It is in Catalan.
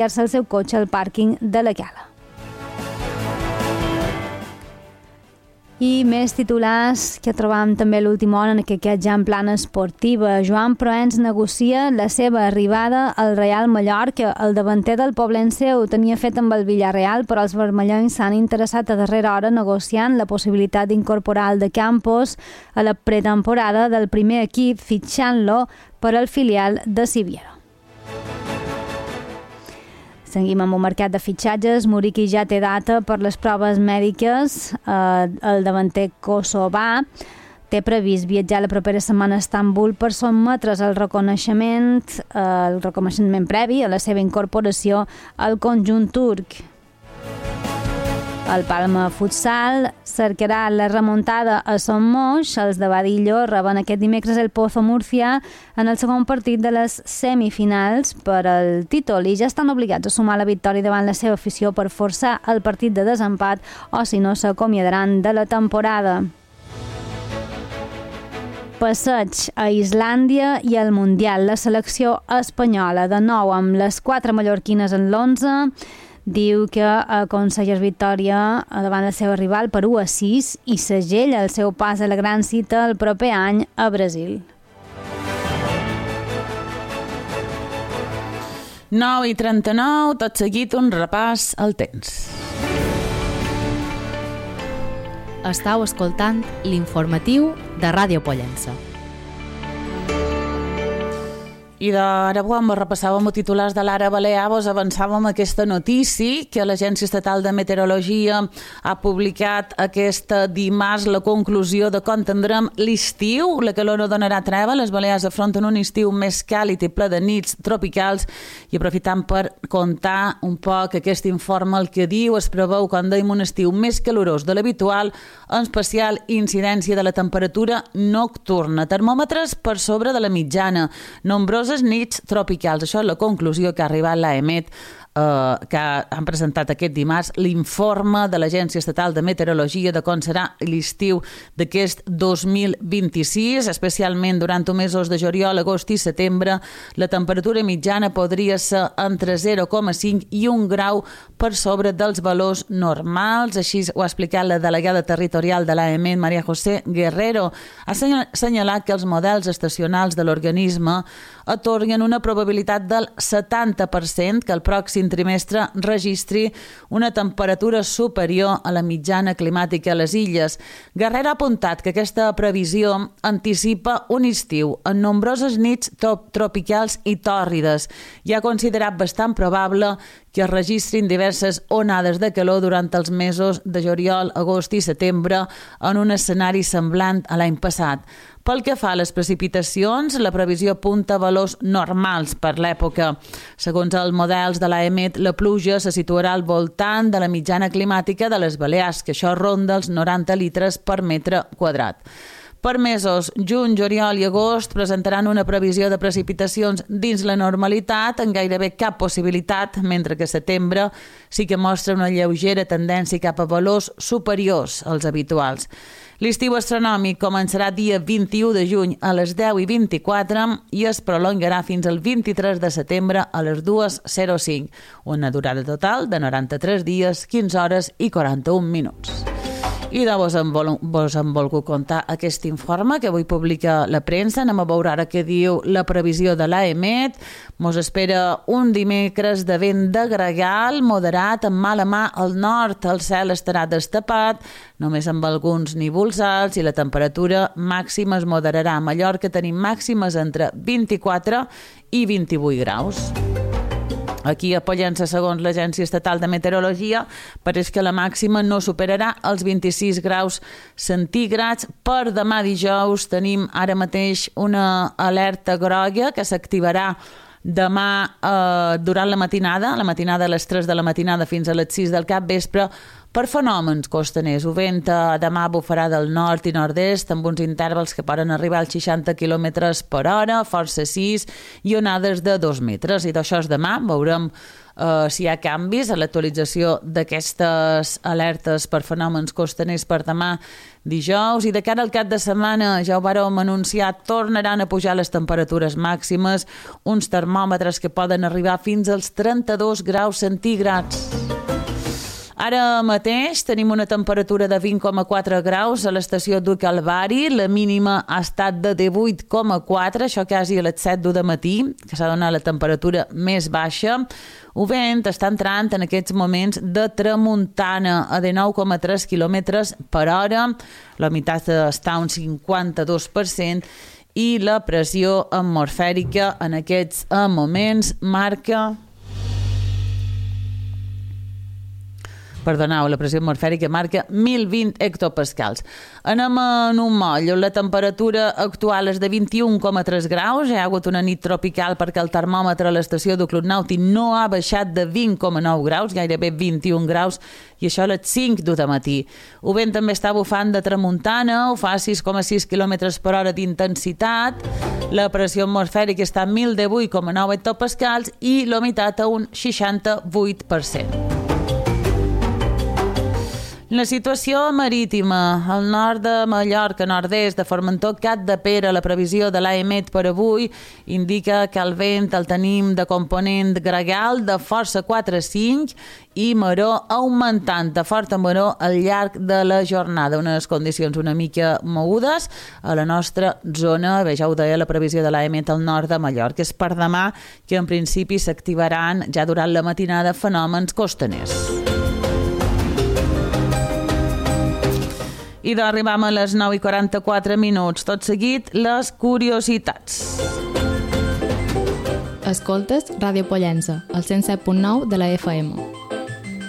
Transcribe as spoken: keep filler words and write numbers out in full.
el seu cotxe al pàrquing de la Cala. I més titulars que trobam també a l'última hora, que aquest ja en plan esportiva. Joan Proens negocia la seva arribada al Real Mallorca. El davanter del Poblense ho tenia fet amb el Villarreal, però els vermellencs s'han interessat a darrera hora negociant la possibilitat d'incorporar el de Campos a la pretemporada del primer equip, fitxant-lo per al filial de Siviero. Seguim amb un mercat de fitxatges. Muriqui ja té data per les proves mèdiques. Eh, el davanter kosovà té previst viatjar la propera setmana a Istanbul per sotmetre's al reconeixement, eh, el reconeixement previ a la seva incorporació al conjunt turc. El Palma Futsal cercarà la remuntada a Son Moix. Els de Badillo reben aquest dimecres el Pozo Murcia en el segon partit de les semifinals per al títol i ja estan obligats a sumar la victòria davant la seva afició per forçar el partit de desempat o si no s'acomiadaran de la temporada. Passeig a Islàndia i al Mundial. La selecció espanyola de nou amb les quatre mallorquines en l'onze diu que aconsegueix victòria davant el seu rival per u a sis i segella el seu pas a la gran cita el proper any a Brasil. nou i trenta-nou, tot seguit un repàs al temps. Estau escoltant l'informatiu de Ràdio Pollença. I d'ara, quan repassàvem els titulars de l'Ara Balear, vos avançàvem aquesta notícia que l'Agència Estatal de Meteorologia ha publicat aquest dimarts la conclusió de com tindrem l'estiu. La calor no donarà treva, les Balears afronten un estiu més càlid i ple de nits tropicals i aprofitant per contar un poc aquest informe el que diu, es preveu quan deim un estiu més calorós de l'habitual, en especial incidència de la temperatura nocturna. Termòmetres per sobre de la mitjana, nombroses nits tropicals. Això és la conclusió que ha arribat l'AEMET, eh, que han presentat aquest dimarts l'informe de l'Agència Estatal de Meteorologia de com serà l'estiu d'aquest dos mil vint-i-sis, especialment durant els mesos de juliol, agost i setembre. La temperatura mitjana podria ser entre zero coma cinc i un grau per sobre dels valors normals. Així ho ha explicat la delegada territorial de l'AEMET, María José Guerrero. Ha assenyalat que els models estacionals de l'organisme atorguen una probabilitat del setanta per cent que el pròxim trimestre registri una temperatura superior a la mitjana climàtica a les illes. Guerrero ha apuntat que aquesta previsió anticipa un estiu en nombroses nits tropicals i tòrrides i ha considerat bastant probable que es registrin diverses onades de calor durant els mesos de juliol, agost i setembre en un escenari semblant a l'any passat. Pel que fa a les precipitacions, la previsió apunta a valors normals per l'època. Segons els models de l'AEMET, la pluja se situarà al voltant de la mitjana climàtica de les Balears, que això ronda els noranta litres per metre quadrat. Per mesos, juny, juliol i agost presentaran una previsió de precipitacions dins la normalitat, amb gairebé cap possibilitat, mentre que setembre sí que mostra una lleugera tendència cap a valors superiors als habituals. L'estiu astronòmic començarà dia vint-i-u de juny a les deu i vint-i-quatre i es prolongarà fins al vint-i-tres de setembre a les dues zero cinc, una durada total de noranta-tres dies, quinze hores i quaranta-un minuts. I de vos hem, vol, vos hem volgut contar aquest informe que avui publica la premsa. Anem a veure ara què diu la previsió de l'AEMET. Mos espera un dimecres de vent de gregal moderat amb mala mà al nord. El cel estarà destapat, només amb alguns nívols alts i la temperatura màxima es moderarà. A Mallorca tenim màximes entre vint-i-quatre i vint-i-vuit graus. Aquí a Pollença, segons l'Agència Estatal de Meteorologia, pareix que la màxima no superarà els vint-i-sis graus centígrads. Per demà dijous tenim ara mateix una alerta groga que s'activarà demà eh, durant la matinada, la matinada a les tres de la matinada fins a les sis del capvespre, per fenòmens costaners. El vent demà bufarà del nord i nord-est amb uns intervals que poden arribar als seixanta quilòmetres per hora, força sis i onades de dos metres. I d'això és demà. Veurem uh, si hi ha canvis a l'actualització d'aquestes alertes per fenòmens costaners per demà dijous, i de cara al cap de setmana, ja ho vàrem anunciar, tornaran a pujar les temperatures màximes, uns termòmetres que poden arribar fins als trenta-dos graus centígrads. Ara mateix tenim una temperatura de vint coma quatre graus a l'estació Duc Calvari, la mínima ha estat de divuit coma quatre, això quasi a les set de matí, que s'ha donat la temperatura més baixa. El vent està entrant en aquests moments de tramuntana a dinou coma tres quilòmetres per hora, la humitat està a un cinquanta-dos per cent i la pressió atmosfèrica en aquests moments marca... Perdoneu, la pressió atmosfèrica marca mil vint hectopascals. Anem en un moll. La temperatura actual és de vint-i-un coma tres graus. Hi ha hagut una nit tropical perquè el termòmetre a l'estació de Club Nàutic no ha baixat de vint coma nou graus, gairebé vint-i-un graus, i això a les cinc de matí. El vent també està bufant de tramuntana, ho fa a sis coma sis quilòmetres per hora d'intensitat. La pressió atmosfèrica està a mil divuit coma nou hectopascals i la humitat a un seixanta-vuit per cent. La situació marítima, al nord de Mallorca, nord-est de Formentor, Capdepera, la previsió de l'A E M E T per avui indica que el vent el tenim de component gregal de força quatre a cinc i maró augmentant de forta maró al llarg de la jornada. Unes condicions una mica mogudes a la nostra zona. Bé, ja ho deia la previsió de l'A E M E T al nord de Mallorca. És per demà que en principi s'activaran ja durant la matinada fenòmens costaners. I d'arribam a les nou i quaranta-quatre minuts. Tot seguit, les curiositats. Escoltes Ràdio Pollença, al cent set punt nou de la F M.